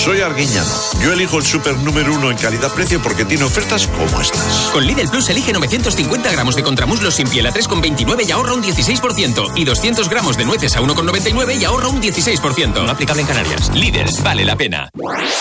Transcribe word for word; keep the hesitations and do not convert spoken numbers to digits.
soy Arguiñano. Yo elijo el súper número uno en calidad-precio porque tiene ofertas como estas. Con Lidl Plus elige novecientos cincuenta gramos de contramuslos sin piel a tres con veintinueve y ahorra un dieciséis por ciento. Y doscientos gramos de nueces a uno con noventa y nueve y ahorra un dieciséis por ciento. No aplicable en Canarias. Lidl, vale la pena.